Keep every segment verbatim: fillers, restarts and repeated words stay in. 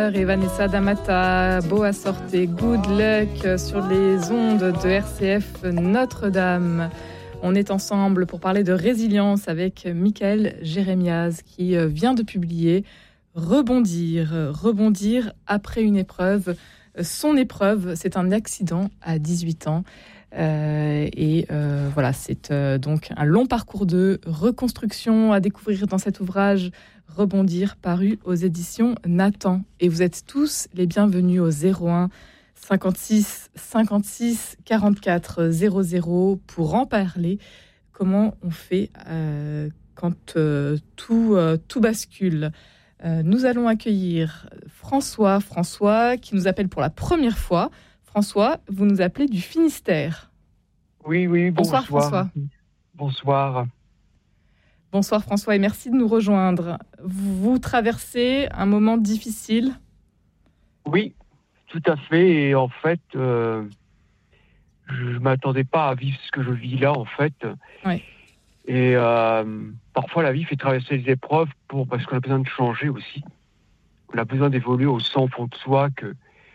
Et Vanessa D'Amata, Boa Sorte, Good Luck sur les ondes de R C F Notre-Dame. On est ensemble pour parler de résilience avec Michael Jérémiaz qui vient de publier Rebondir, rebondir après une épreuve. Son épreuve, c'est un accident à dix-huit ans. Euh, et euh, voilà, c'est euh, donc un long parcours de reconstruction à découvrir dans cet ouvrage Rebondir, paru aux éditions Nathan. Et vous êtes tous les bienvenus au zéro un cinquante-six cinquante-six quarante-quatre zéro zéro pour en parler. Comment on fait euh, quand euh, tout, euh, tout bascule. Euh, nous allons accueillir François. François qui nous appelle pour la première fois. François, vous nous appelez du Finistère. Oui, oui, bonsoir. Bonsoir François. Bonsoir. Bonsoir François et merci de nous rejoindre. Vous traversez un moment difficile ? Oui, tout à fait. Et en fait, euh, je ne m'attendais pas à vivre ce que je vis là, en fait. Oui. Et euh, parfois, la vie fait traverser les épreuves pour, parce qu'on a besoin de changer aussi. On a besoin d'évoluer au sein, au fond de soi, que,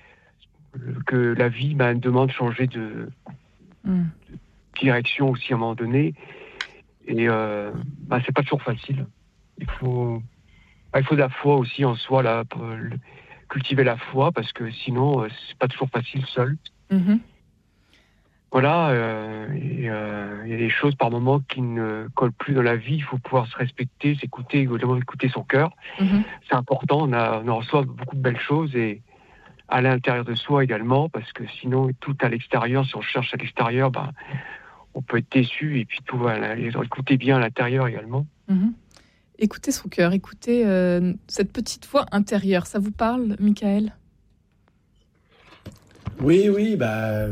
que la vie bah, demande de changer de, mm. de direction aussi à un moment donné. Et euh, bah, c'est pas toujours facile. Il faut, bah, il faut de la foi aussi en soi, là, pour cultiver la foi, parce que sinon, euh, c'est pas toujours facile seul. Mm-hmm. Voilà, euh, et, euh, il y a des choses par moments qui ne collent plus dans la vie. Il faut pouvoir se respecter, s'écouter, écouter son cœur. Mm-hmm. C'est important. On, a, on en reçoit beaucoup de belles choses et à l'intérieur de soi également, parce que sinon, tout à l'extérieur, si on cherche à l'extérieur, bah, on peut être déçu et puis tout va. Écoutez bien à l'intérieur également. Mmh. Écoutez son cœur, écoutez euh, cette petite voix intérieure. Ça vous parle, Michael ? Oui, oui, bah.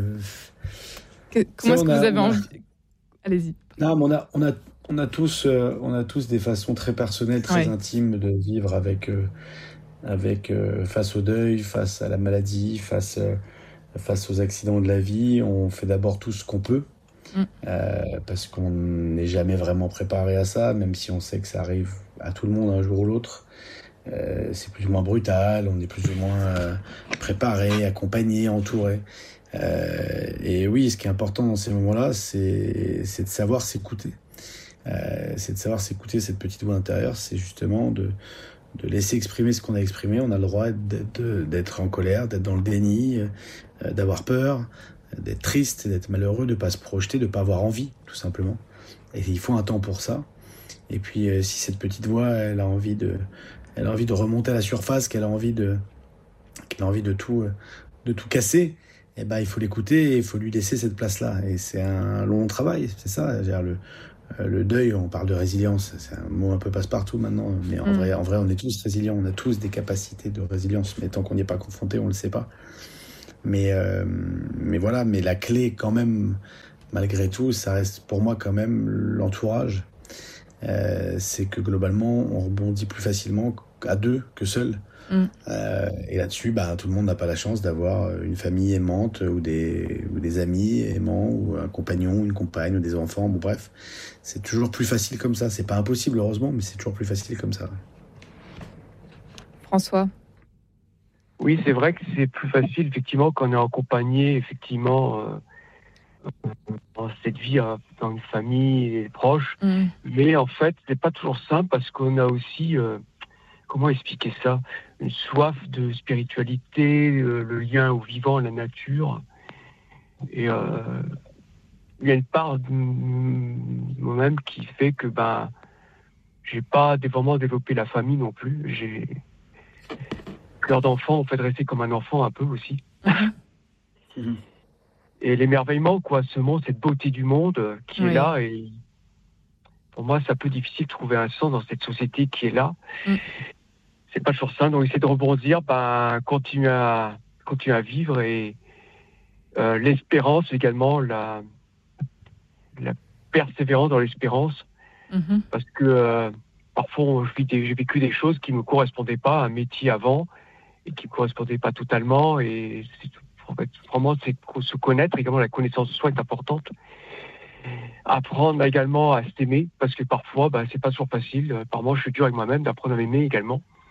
Que, comment est-ce que a, vous avez envie a... Allez-y. Non, mais on a, on a, on a tous, euh, on a tous des façons très personnelles, très ouais. intimes de vivre avec, euh, avec euh, face au deuil, face à la maladie, face, euh, face aux accidents de la vie. On fait d'abord tout ce qu'on peut. Mm. Euh, parce qu'on n'est jamais vraiment préparé à ça, même si on sait que ça arrive à tout le monde un jour ou l'autre. Euh, c'est plus ou moins brutal, on est plus ou moins euh, préparé, accompagné, entouré. Euh, et oui, ce qui est important dans ces moments-là, c'est, c'est de savoir s'écouter. Euh, c'est de savoir s'écouter cette petite voix intérieure, c'est justement de, de laisser exprimer ce qu'on a exprimé. On a le droit d'être, d'être en colère, d'être dans le déni, euh, d'avoir peur, d'être triste, d'être malheureux, de ne pas se projeter, de ne pas avoir envie, tout simplement. Et il faut un temps pour ça. Et puis, euh, si cette petite voix, elle a envie de, elle a envie de remonter à la surface, qu'elle a envie de, qu'elle a envie de tout, euh, de tout casser, eh ben, il faut l'écouter et il faut lui laisser cette place-là. Et c'est un long travail, c'est ça. C'est-à-dire le, euh, le deuil, on parle de résilience, c'est un mot un peu passe-partout maintenant, mais en, mmh. vrai, en vrai, on est tous résilients, on a tous des capacités de résilience, mais tant qu'on n'y est pas confronté, on ne le sait pas. Mais, euh, mais voilà, mais la clé quand même, malgré tout, ça reste pour moi quand même l'entourage. Euh, c'est que globalement, on rebondit plus facilement à deux que seul. Mm. Euh, et là-dessus, bah, tout le monde n'a pas la chance d'avoir une famille aimante ou des, ou des amis aimants ou un compagnon, une compagne ou des enfants. Bon, bref, c'est toujours plus facile comme ça. C'est pas impossible, heureusement, mais c'est toujours plus facile comme ça. François ? Oui, c'est vrai que c'est plus facile, effectivement, quand on est accompagné, effectivement, euh, dans cette vie, euh, dans une famille et proches. Mm. Mais en fait, c'est pas toujours simple parce qu'on a aussi, euh, comment expliquer ça, une soif de spiritualité, euh, le lien au vivant, à la nature. Et euh, il y a une part de moi-même qui fait que, ben, j'ai pas vraiment développé la famille non plus. J'ai cœur d'enfant, on fait rester comme un enfant un peu aussi. Mmh. Et l'émerveillement, quoi, ce monde, cette beauté du monde euh, qui oui. est là. Et pour moi, c'est un peu difficile de trouver un sens dans cette société qui est là. Mmh. C'est pas toujours simple. Donc, essayer de rebondir, ben, continuer à, continuer à vivre et euh, l'espérance également, la, la persévérance dans l'espérance. Mmh. Parce que euh, parfois, je vis des, j'ai vécu des choses qui ne me correspondaient pas à un métier avant et qui ne correspondaient pas totalement. Et c'est, en fait, vraiment, c'est se connaître. Également, la connaissance de soi est importante. Apprendre également à s'aimer, parce que parfois, bah, c'est pas toujours facile. Par moments, je suis dur avec moi-même d'apprendre à m'aimer également.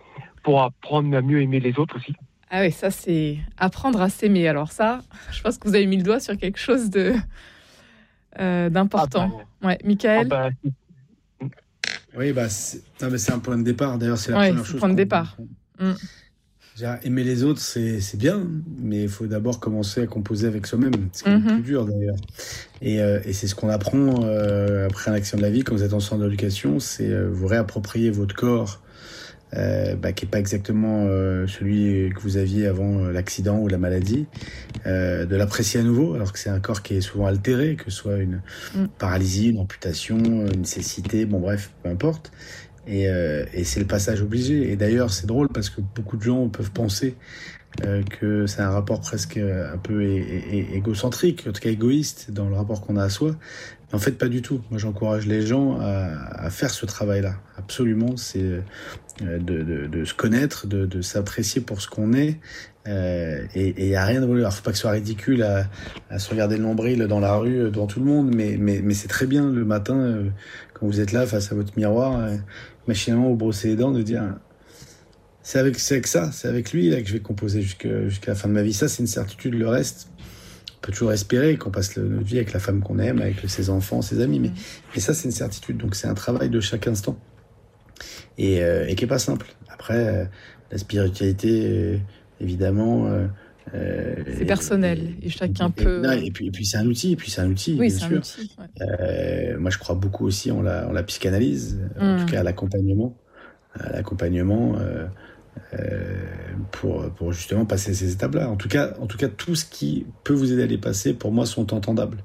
pour apprendre à mieux aimer les autres aussi. Ah oui, ça c'est apprendre à s'aimer. Alors ça, je pense que vous avez mis le doigt sur quelque chose de euh, d'important. Ah bah, ouais, Michael. Ah bah, oui, bah c'est... Non, mais c'est un point de départ. D'ailleurs, c'est la ouais, première c'est chose. Point de départ. Mmh. Aimer les autres, c'est, c'est bien, mais il faut d'abord commencer à composer avec soi-même. C'est mmh. le plus dur d'ailleurs. Et, euh, et c'est ce qu'on apprend euh, après un accident de la vie, quand vous êtes en centre d'éducation, c'est euh, vous réapproprier votre corps, euh, bah, qui n'est pas exactement euh, celui que vous aviez avant l'accident ou la maladie, euh, de l'apprécier à nouveau, alors que c'est un corps qui est souvent altéré, que ce soit une mmh. paralysie, une amputation, une cécité, bon bref, peu importe. Et, euh, et c'est le passage obligé. Et d'ailleurs, c'est drôle parce que beaucoup de gens peuvent penser euh, que c'est un rapport presque un peu é- é- égocentrique, en tout cas égoïste dans le rapport qu'on a à soi. Mais en fait, pas du tout. Moi, j'encourage les gens à, à faire ce travail-là. Absolument, c'est euh, de, de, de se connaître, de, de s'apprécier pour ce qu'on est. Euh, et il n'y a rien de voulu. Alors, faut pas que ce soit ridicule à, à se regarder le nombril dans la rue devant tout le monde, mais, mais, mais c'est très bien le matin, euh, quand vous êtes là face à votre miroir, euh, machinalement vous brossez les dents, de dire c'est avec, c'est avec ça, c'est avec lui là que je vais composer jusqu'à, jusqu'à la fin de ma vie. Ça, c'est une certitude. Le reste, on peut toujours espérer qu'on passe le, notre vie avec la femme qu'on aime, avec ses enfants, ses amis, mais, mais ça, c'est une certitude. Donc, c'est un travail de chaque instant et, euh, et qui est pas simple. Après, euh, la spiritualité, euh, évidemment. Euh, Euh, c'est personnel et, et chacun et, peut. Et, et puis, et puis c'est un outil, et puis c'est un outil. Oui, bien c'est sûr. un outil. Ouais. Euh, moi, je crois beaucoup aussi en la, en la psychanalyse, mmh. en tout cas à l'accompagnement, à l'accompagnement euh, euh, pour pour justement passer ces étapes-là. En tout cas, en tout cas, tout ce qui peut vous aider à les passer, pour moi, sont entendables.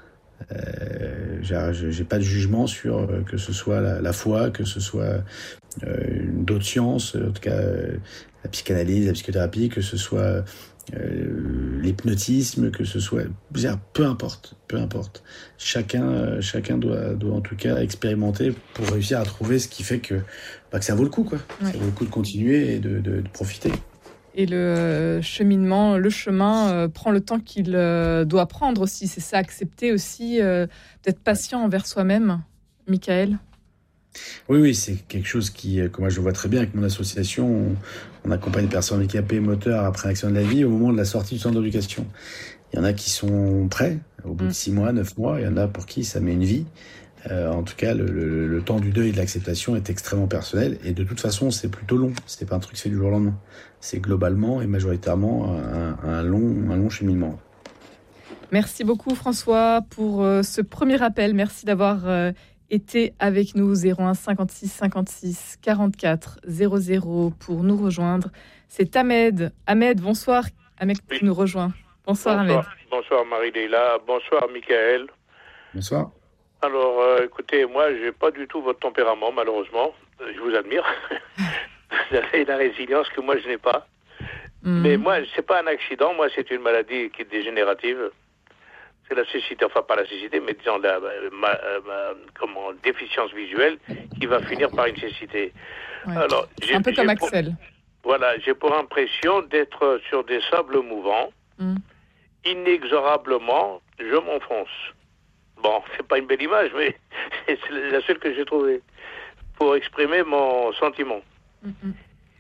Euh, j'ai, j'ai pas de jugement sur euh, que ce soit la, la foi, que ce soit euh, d'autres sciences, en tout cas euh, la psychanalyse, la psychothérapie, que ce soit Euh, l'hypnotisme, que ce soit, peu importe, peu importe. Chacun, euh, chacun doit, doit en tout cas expérimenter pour réussir à trouver ce qui fait que, bah, que ça vaut le coup, quoi. Ouais. Ça vaut le coup de continuer et de, de, de profiter. Et le euh, cheminement, le chemin euh, prend le temps qu'il euh, doit prendre aussi. C'est ça, accepter aussi euh, d'être patient envers soi-même, Michael. Oui, oui, c'est quelque chose qui, que moi je vois très bien avec mon association. On, on accompagne les personnes handicapées moteurs après un accident de la vie au moment de la sortie du centre d'éducation. Il y en a qui sont prêts au bout mmh. de six mois, neuf mois. Il y en a pour qui ça met une vie. Euh, en tout cas, le, le, le temps du deuil et de l'acceptation est extrêmement personnel. Et de toute façon, c'est plutôt long. C'est pas un truc qui se fait du jour au lendemain. C'est globalement et majoritairement un, un, long, un long cheminement. Merci beaucoup François pour euh, ce premier appel. Merci d'avoir euh, été avec nous. Zéro un cinquante-six cinquante-six quarante-quatre zéro zéro pour nous rejoindre. C'est Ahmed. Ahmed, bonsoir. Ahmed qui nous rejoint. Bonsoir, bonsoir Ahmed. Bonsoir Marie-Léla. Bonsoir Michael. Bonsoir. Alors, euh, écoutez, moi, j'ai pas du tout votre tempérament, malheureusement. Je vous admire. Vous avez la résilience que moi, je n'ai pas. Mmh. Mais moi, c'est pas un accident. Moi, c'est une maladie qui est dégénérative. C'est la cécité, enfin pas la cécité, mais disons la ma, ma, comment, déficience visuelle qui va finir par une cécité. Ouais. Alors, j'ai, un peu comme Axel. Pour, voilà, j'ai pour impression d'être sur des sables mouvants. Mmh. Inexorablement, je m'enfonce. Bon, c'est pas une belle image, mais c'est la seule que j'ai trouvée pour exprimer mon sentiment. Mmh.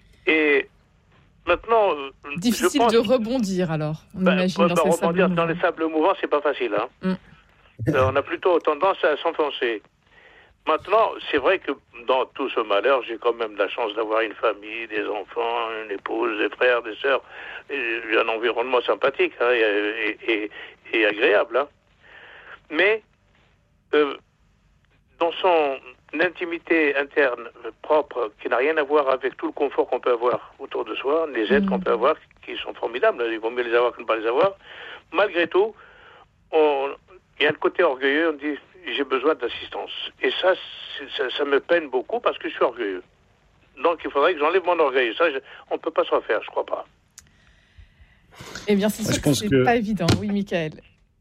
Et maintenant, difficile je pense... de rebondir alors. On ben, imagine ben, dans, ben, ces rebondir sables dans les sables mouvants, c'est pas facile. Hein. Mm. On a plutôt tendance à s'enfoncer. Maintenant, c'est vrai que dans tout ce malheur, j'ai quand même la chance d'avoir une famille, des enfants, une épouse, des frères, des sœurs, et un environnement sympathique hein, et, et, et agréable. Hein. Mais euh, dans son intimité interne propre, qui n'a rien à voir avec tout le confort qu'on peut avoir autour de soi, les aides mmh. qu'on peut avoir, qui sont formidables, il vaut mieux les avoir que ne pas les avoir, malgré tout, on, il y a le côté orgueilleux, on dit j'ai besoin d'assistance. Et ça, ça, ça me peine beaucoup parce que je suis orgueilleux. Donc il faudrait que j'enlève mon orgueil. Ça, je, on ne peut pas se refaire, je ne crois pas. Eh bien, c'est sûr que c'est que... pas évident. Oui, Michael.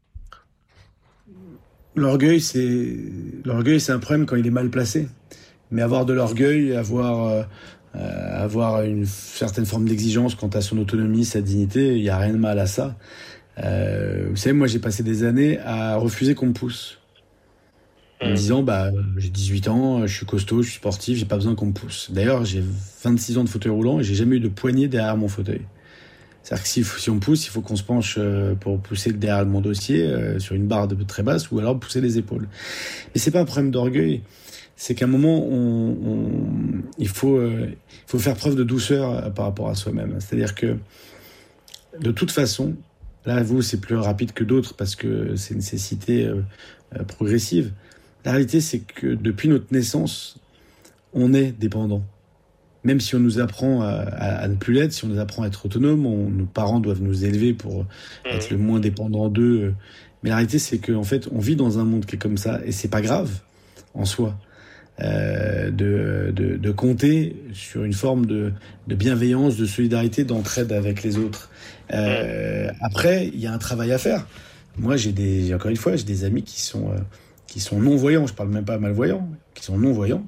L'orgueil, c'est... L'orgueil, c'est un problème quand il est mal placé. Mais avoir de l'orgueil, avoir, euh, avoir une certaine forme d'exigence quant à son autonomie, sa dignité, il n'y a rien de mal à ça. Euh, vous savez, moi, j'ai passé des années à refuser qu'on me pousse. en me disant bah j'ai dix-huit ans, je suis costaud, je suis sportif, j'ai pas besoin qu'on me pousse. D'ailleurs, j'ai vingt-six ans de fauteuil roulant et j'ai jamais eu de poignée derrière mon fauteuil. C'est-à-dire que si, si on me pousse, il faut qu'on se penche pour pousser derrière mon dossier euh, sur une barre de, très basse ou alors pousser les épaules. Mais c'est pas un problème d'orgueil, c'est qu'à un moment on, on il faut euh, il faut faire preuve de douceur par rapport à soi-même. C'est-à-dire que de toute façon, là vous c'est plus rapide que d'autres parce que c'est une nécessité euh, euh, progressive. La réalité, c'est que depuis notre naissance, on est dépendant. Même si on nous apprend à, à, à ne plus l'être, si on nous apprend à être autonome, on, nos parents doivent nous élever pour être le moins dépendant d'eux. Mais la réalité, c'est qu'en fait, on vit dans un monde qui est comme ça, et c'est pas grave en soi euh, de, de, de compter sur une forme de, de bienveillance, de solidarité, d'entraide avec les autres. Euh, après, il y a un travail à faire. Moi, j'ai des, encore une fois, j'ai des amis qui sont euh, qui sont non-voyants, je parle même pas malvoyants, qui sont non-voyants,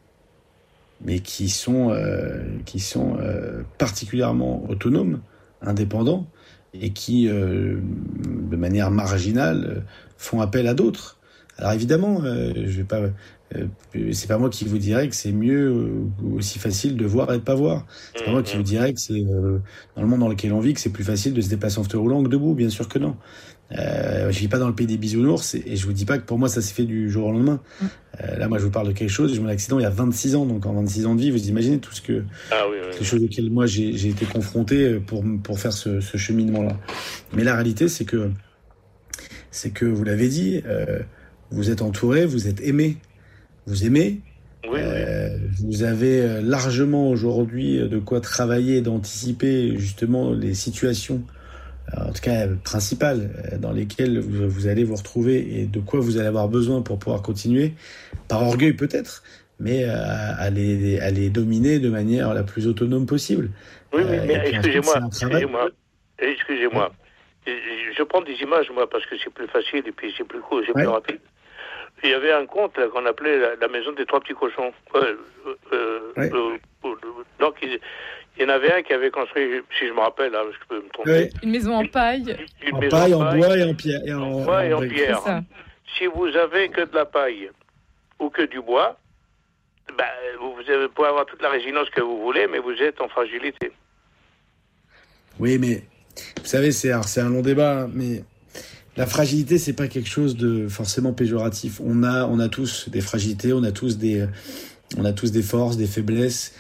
mais qui sont, euh, qui sont euh, particulièrement autonomes, indépendants, et qui, euh, de manière marginale, font appel à d'autres. Alors évidemment, euh, je vais pas, euh, c'est pas moi qui vous dirais que c'est mieux ou aussi facile de voir et de pas voir. C'est pas moi qui vous dirais que c'est euh, dans le monde dans lequel on vit que c'est plus facile de se déplacer en fauteuil roulant que debout. Bien sûr que non. Euh, je vis pas dans le pays des bisounours et, et je vous dis pas que pour moi ça s'est fait du jour au lendemain. Euh, là, moi, je vous parle de quelque chose. J'ai eu mon accident il y a vingt-six ans, donc en vingt-six ans de vie, vous imaginez tout ce que ah, oui, oui, les choses auxquelles moi j'ai, j'ai été confronté pour pour faire ce, ce cheminement-là. Mais la réalité, c'est que c'est que vous l'avez dit, euh, vous êtes entouré, vous êtes aimé, vous aimez. Oui, euh, oui. Vous avez largement aujourd'hui de quoi travailler et d'anticiper justement les situations, en tout cas principales, dans lesquelles vous, vous allez vous retrouver et de quoi vous allez avoir besoin pour pouvoir continuer, par orgueil peut-être, mais à, à, les, à les dominer de manière la plus autonome possible. Oui, oui, mais euh, excusez-moi, excusez-moi, excusez-moi. Je prends des images, moi, parce que c'est plus facile et puis c'est plus court, c'est ouais. plus rapide. Il y avait un conte là, qu'on appelait la, la maison des trois petits cochons. Euh, euh, ouais. euh, euh, donc, il, il y en avait un qui avait construit, si je me rappelle, là, je peux me tromper. Ouais. Une maison en paille. Une en maison paille, en, paille, en bois et en pierre. Et en, en bois et en, en pierre. Si vous avez que de la paille ou que du bois, ben, vous, vous pouvez avoir toute la résilience que vous voulez, mais vous êtes en fragilité. Oui, mais vous savez, c'est, alors, c'est un long débat, mais la fragilité, c'est pas quelque chose de forcément péjoratif. On a, on a tous des fragilités, on a tous des, on a tous des forces, des faiblesses.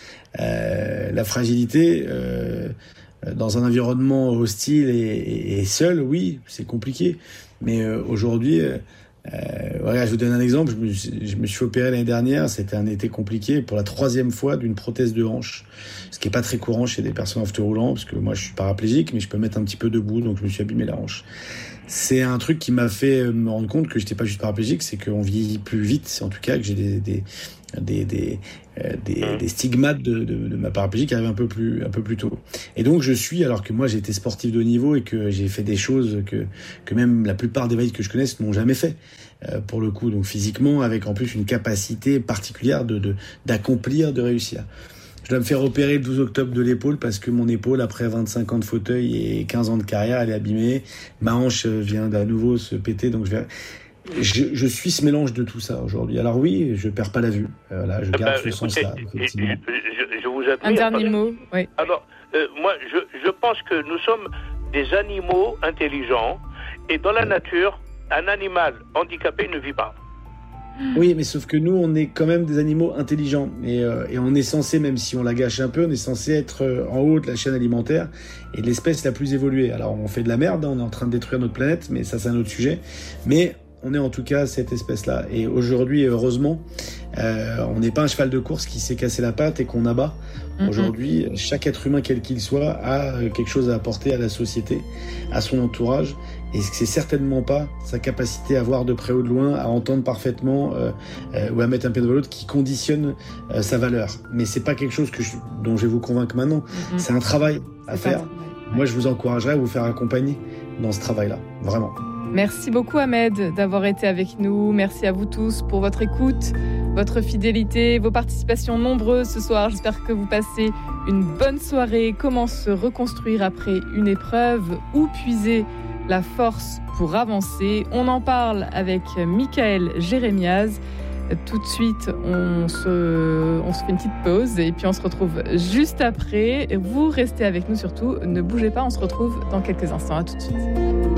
Euh, la fragilité, euh, dans un environnement hostile et, et, et seul, oui, c'est compliqué. Mais euh, aujourd'hui, euh, voilà, je vous donne un exemple. Je me, je me suis opéré l'année dernière. C'était un été compliqué pour la troisième fois d'une prothèse de hanche, ce qui est pas très courant chez des personnes en fauteuil roulant, parce que moi, je suis paraplégique, mais je peux mettre un petit peu debout, donc je me suis abîmé la hanche. C'est un truc qui m'a fait me rendre compte que j'étais pas juste paraplégique, c'est qu'on vieillit plus vite, en tout cas que j'ai des des des des, euh, des, des stigmates de, de, de ma paraplégie qui arrivent un peu plus un peu plus tôt. Et donc je suis, alors que moi j'ai été sportif de haut niveau et que j'ai fait des choses que que même la plupart des valides que je connaisse n'ont jamais fait euh, pour le coup. Donc physiquement, avec en plus une capacité particulière de de d'accomplir, de réussir. Je dois me faire opérer le douze octobre de l'épaule parce que mon épaule, après vingt-cinq ans de fauteuil et quinze ans de carrière, elle est abîmée. Ma hanche vient d'à nouveau se péter, donc je vais... Je, je suis ce mélange de tout ça aujourd'hui. Alors oui, je perds pas la vue. Euh, là, je garde bah, ce sens-là. Je, je, je vous admire. Un dernier mot. Oui. Alors, euh, moi, je, je pense que nous sommes des animaux intelligents et dans la nature, un animal handicapé ne vit pas. Oui, mais sauf que nous, on est quand même des animaux intelligents. Et, euh, et on est censé, même si on la gâche un peu, on est censé être en haut de la chaîne alimentaire et de l'espèce la plus évoluée. Alors, on fait de la merde, hein, on est en train de détruire notre planète, mais ça, c'est un autre sujet. Mais on est en tout cas cette espèce-là. Et aujourd'hui, heureusement, euh, on n'est pas un cheval de course qui s'est cassé la patte et qu'on abat. Mm-hmm. Aujourd'hui, chaque être humain, quel qu'il soit, a quelque chose à apporter à la société, à son entourage. Et c'est certainement pas sa capacité à voir de près ou de loin, à entendre parfaitement euh, euh, ou à mettre un pied devant l'autre qui conditionne euh, sa valeur. Mais c'est pas quelque chose que je, dont je vais vous convaincre maintenant. Mm-hmm. C'est un travail à c'est faire. Ça. Moi, je vous encouragerais à vous faire accompagner dans ce travail-là, vraiment. Merci beaucoup Ahmed d'avoir été avec nous. Merci à vous tous pour votre écoute, votre fidélité, vos participations nombreuses ce soir. J'espère que vous passez une bonne soirée. Comment se reconstruire après une épreuve? Où puiser la force pour avancer. On en parle avec Michael Jérémiaz. Tout de suite, on se, on se fait une petite pause et puis on se retrouve juste après. Vous restez avec nous surtout, ne bougez pas, on se retrouve dans quelques instants. À tout de suite.